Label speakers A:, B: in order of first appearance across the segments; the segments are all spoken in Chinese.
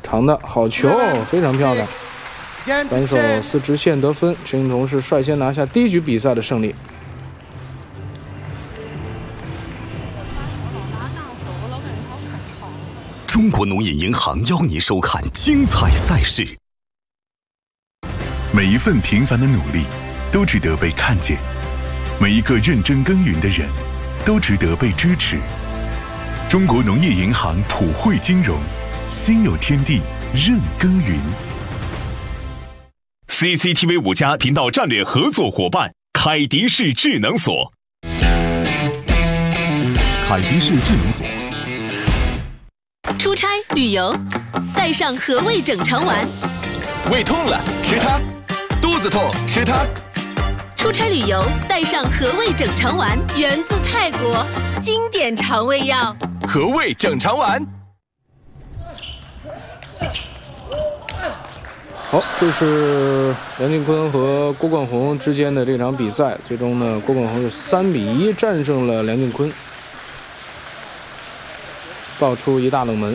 A: 长的好球，非常漂亮。反手4直线得分，陈幸同是率先拿下第1局比赛的胜利。
B: 中国农业银行邀您收看精彩赛事。每一份平凡的努力都值得被看见，每一个认真耕耘的人都值得被支持。中国农业银行普惠金融，心有天地任耕耘。CCTV5家频道战略合作伙伴凯迪士智能锁。凯迪士智能锁。
C: 出差旅游，带上和味整肠丸。
D: 胃痛了吃它，肚子痛吃它。
C: 出差旅游带上和味整肠丸，源自泰国，经典肠胃药。
D: 和味整肠丸。
A: 好，这是梁靖昆和郭冠宏之间的这场比赛，最终呢，郭冠宏是3比1战胜了梁靖昆，爆出一大冷门。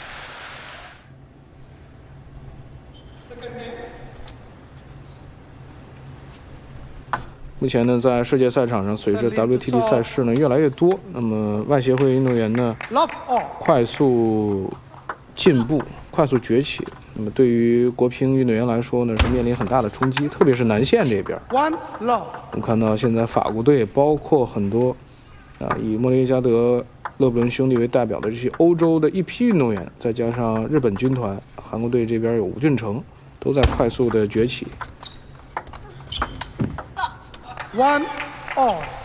A: 目前呢，在世界赛场上，随着 WTT 赛事呢越来越多，那么外协会运动员呢快速进步、快速崛起。那么对于国乒运动员来说呢，是面临很大的冲击，特别是男线这边。我们看到现在法国队，包括很多以莫雷加德、勒布伦兄弟为代表的这些欧洲的一批运动员，再加上日本军团，韩国队这边有吴俊成，都在快速的崛起。1-all